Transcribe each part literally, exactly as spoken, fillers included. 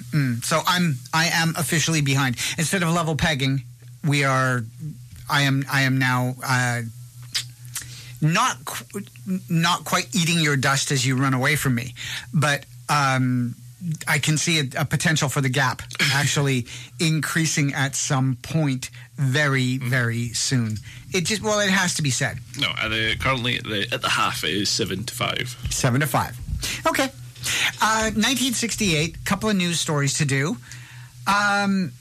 Mm, so I'm I am officially behind. Instead of level pegging, we are. I am I am now uh, not qu- not quite eating your dust as you run away from me, but um, I can see a, a potential for the gap actually increasing at some point very very soon. It just well, it has to be said. No, at the, currently at the, at the half it is seven to five. Seven to five. Okay. Uh, nineteen sixty-eight. Couple of news stories to do. Um,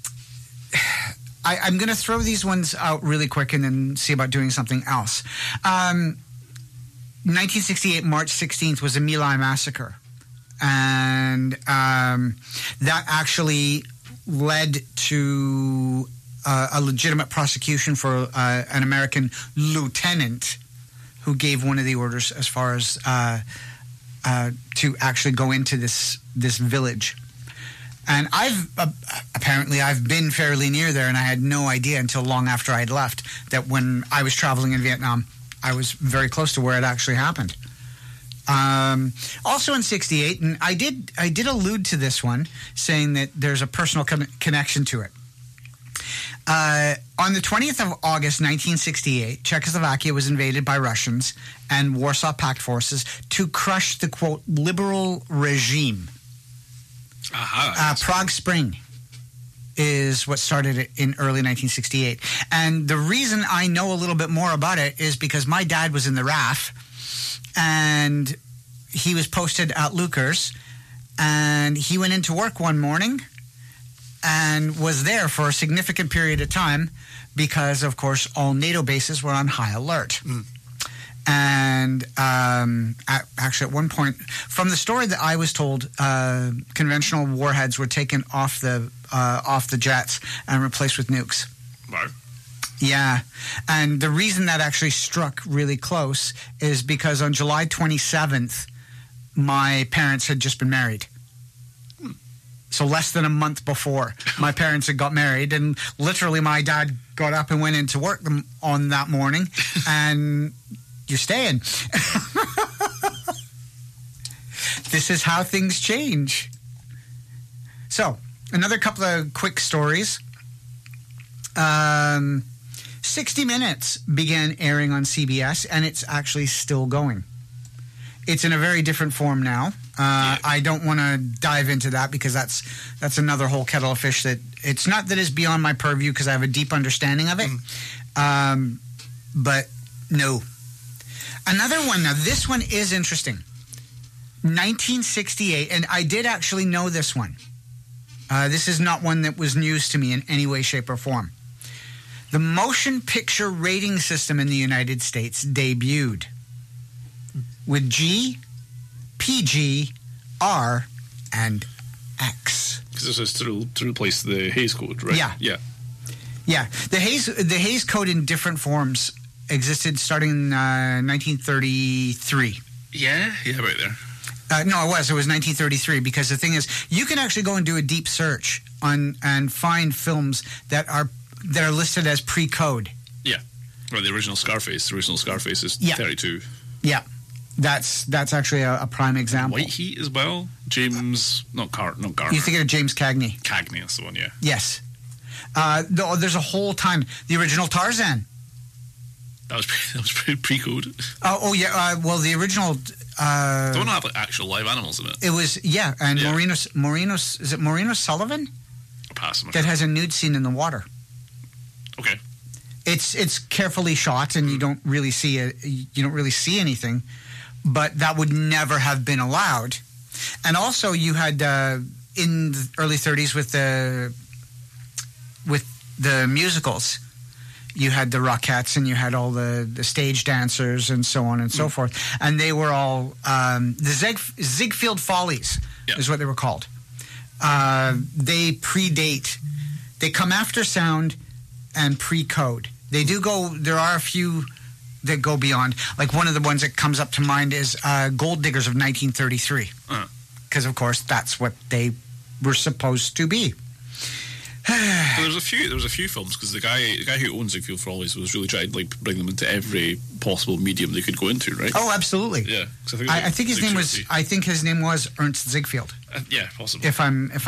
I, I'm going to throw these ones out really quick and then see about doing something else. Um, nineteen sixty-eight, March sixteenth was a My Lai massacre, and um, that actually led to uh, a legitimate prosecution for uh, an American lieutenant who gave one of the orders as far as uh, uh, to actually go into this this village. And I've uh, apparently I've been fairly near there, and I had no idea until long after I had left that when I was traveling in Vietnam, I was very close to where it actually happened. Um, also in sixty-eight, and I did I did allude to this one, saying that there's a personal con- connection to it. Uh, on the twentieth of August, nineteen sixty-eight, Czechoslovakia was invaded by Russians and Warsaw Pact forces to crush the, quote, liberal regime. Aha, uh, Prague Spring is what started it in early nineteen sixty-eight. And the reason I know a little bit more about it is because my dad was in the R A F, and he was posted at Lukers, and he went into work one morning and was there for a significant period of time because, of course, all NATO bases were on high alert. Mm. And um, at, actually, at one point, from the story that I was told, uh, conventional warheads were taken off the uh, off the jets and replaced with nukes. Wow. Yeah, and the reason that actually struck really close is because on July twenty-seventh, my parents had just been married. Hmm. So less than a month before, my parents had got married, and literally my dad got up and went into work on that morning, and you're staying. This is how things change. So, another couple of quick stories. Um, sixty minutes began airing on C B S, and it's actually still going. It's in a very different form now. Uh, yeah. I don't want to dive into that because that's that's another whole kettle of fish that it's not that is beyond my purview because I have a deep understanding of it. Mm. Um, but no. Another one, now this one is interesting. nineteen sixty-eight, and I did actually know this one. Uh, this is not one that was news to me in any way, shape, or form. The motion picture rating system in the United States debuted with G, P G, R, and X. Because this is to, to replace the Hays Code, right? Yeah. Yeah. Yeah. The Hays, the Hays Code in different forms existed starting in uh, nineteen thirty-three. Yeah? Yeah, right there. Uh, no, it was. It was nineteen thirty-three because the thing is, you can actually go and do a deep search on and find films that are that are listed as pre-code. Yeah. Well, the original Scarface. The original Scarface is yeah. thirty-two. Yeah. That's that's actually a, a prime example. White Heat as well. James, not Car, not Garner. You're thinking of James Cagney. Cagney, that's the one, yeah. Yes. Uh, the, there's a whole time. The original Tarzan. That was pre, that was pre, pre-code. Oh, oh yeah. Uh, well, the original. Uh, the one that had like actual live animals in it. It was yeah, and yeah. Maureen Maureen is it Maureen O'Sullivan? Pass. That has a nude scene in the water. Okay. It's it's carefully shot, and you don't really see it. You don't really see anything, but that would never have been allowed. And also, you had uh, in the early thirties with the with the musicals. You had the Rockettes and you had all the, the stage dancers and so on and so mm. forth. And they were all um, the Zig, Ziegfeld Follies yeah. is what they were called. Uh, they predate. They come after sound and pre-code. They do go, there are a few that go beyond. Like one of the ones that comes up to mind is uh, Gold Diggers of nineteen thirty-three. Because, uh. of course, that's what they were supposed to be. Well, there was a few. There was a few films because the guy, the guy who owns Ziegfeld Follies, was really trying to like bring them into every possible medium they could go into, right? Oh, absolutely. Yeah, I think, I, I think his name was. I think his name was Ernst Ziegfeld. Uh, yeah, possibly. If I'm if